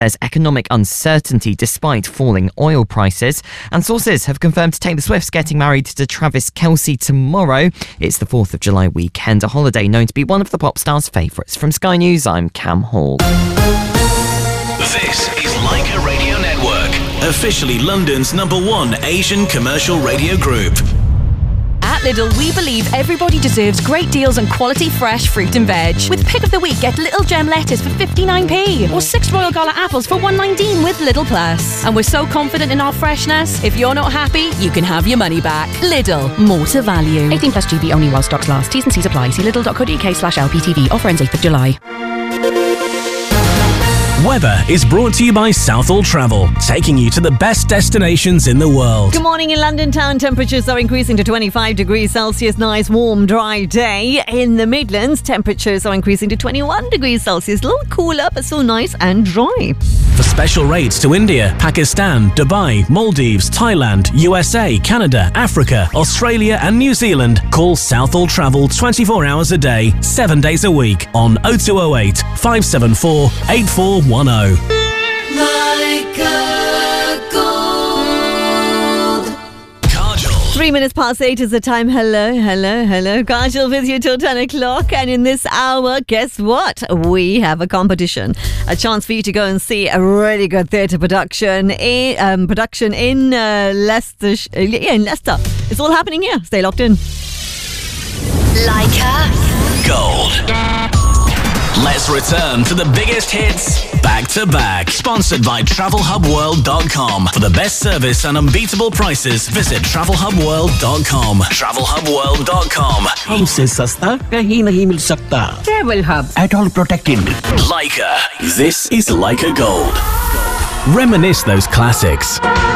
There's economic uncertainty despite falling oil prices. And sources have confirmed Taylor Swift's getting married to Travis Kelce tomorrow. It's the 4th of July weekend, a holiday known to be one of the pop star's favourites. From Sky News, I'm Cam Hall. This is Leica Radio Network, officially London's #1 Asian commercial radio group. At Lidl, we believe everybody deserves great deals on quality fresh fruit and veg. With Pick of the Week, get Little Gem lettuce for 59p or 6 Royal Gala apples for $1.19 with Lidl Plus. And we're so confident in our freshness, if you're not happy, you can have your money back. Lidl, more to value. 18 plus GB only while stocks last. T's and C's apply. See lidl.co.uk/LPTV. Offer ends 8th of July. Weather is brought to you by Southall Travel, taking you to the best destinations in the world. Good morning in London town. Temperatures are increasing to 25 degrees Celsius. Nice, warm, dry day. In the Midlands, temperatures are increasing to 21 degrees Celsius. A little cooler, but still nice and dry. For special rates to India, Pakistan, Dubai, Maldives, Thailand, USA, Canada, Africa, Australia and New Zealand, call Southall Travel 24 hours a day, 7 days a week on 0208 574 8410. Kajal. 3 minutes past 8 is the time. Hello. Kajal with you till 10 o'clock. And in this hour, guess what? We have a competition. A chance for you to go and see a really good theatre production in Leicester. In Leicester. It's all happening here. Stay locked in. Leica Gold. Let's return to the biggest hits back to back. Sponsored by TravelHubWorld.com. For the best service and unbeatable prices, visit TravelHubWorld.com. TravelHubWorld.com. हमसे सस्ता कहीं नहीं मिल सकता. Travel Hub at all protected. Leica. This is Leica Gold. Reminisce those classics.